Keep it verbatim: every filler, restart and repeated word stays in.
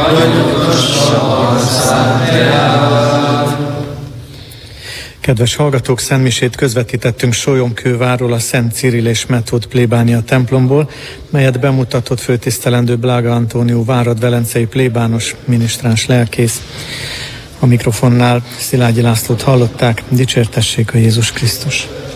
Kedves hallgatók, szentmisét közvetítettünk Sólyomkővárról, a Szent Cirill és Metód plébánia templomból, melyet bemutatott főtisztelendő Blága Antónió várad-velencei plébános, minisztráns lelkész. A mikrofonnál Szilágyi Lászlót hallották, dicsértessék a Jézus Krisztus.